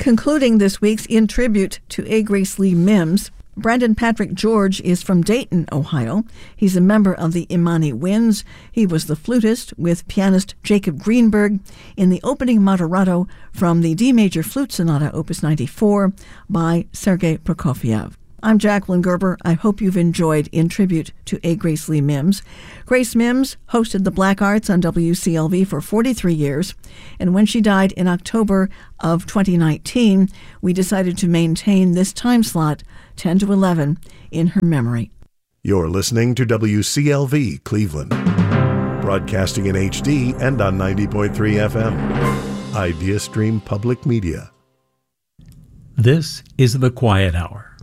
Concluding this week's In Tribute to A. Grace Lee Mims, Brandon Patrick George is from Dayton, Ohio. He's a member of the Imani Winds. He was the flutist with pianist Jacob Greenberg in the opening moderato from the D Major Flute Sonata, Opus 94, by Sergei Prokofiev. I'm Jacqueline Gerber. I hope you've enjoyed In Tribute to A. Grace Lee Mims. Grace Mims hosted the Black Arts on WCLV for 43 years, and when she died in October of 2019, we decided to maintain this time slot, 10 to 11, in her memory. You're listening to WCLV Cleveland, broadcasting in HD and on 90.3 FM. IdeaStream Public Media. This is The Quiet Hour.